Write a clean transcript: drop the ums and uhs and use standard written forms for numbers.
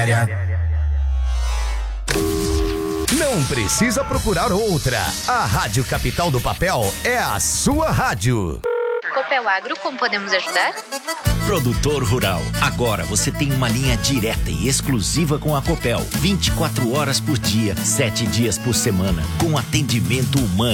Não precisa procurar outra. A Rádio Capital do Papel é a sua rádio. Copel Agro, como podemos ajudar? Produtor rural, agora você tem uma linha direta e exclusiva com a Copel. 24 horas por dia, 7 dias por semana, com atendimento humano.